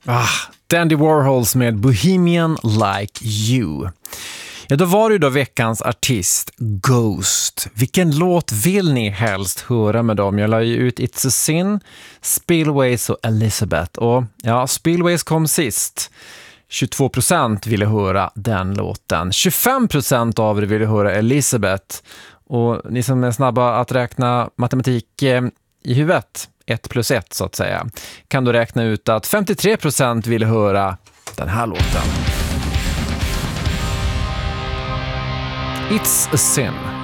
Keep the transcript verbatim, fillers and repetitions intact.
Ah, Dandy Warhols med Bohemian Like You. Ja, då var det då veckans artist, Ghost. Vilken låt vill ni helst höra med dem? Jag la ju ut It's a Sin, Spillways och Elizabeth. Och ja, Spillways kom sist. tjugotvå procent ville höra den låten. tjugofem procent av er ville höra Elizabeth. Och ni som är snabba att räkna matematik eh, i huvudet, ett plus ett så att säga, kan då räkna ut att femtiotre procent ville höra den här låten. It's a Sin.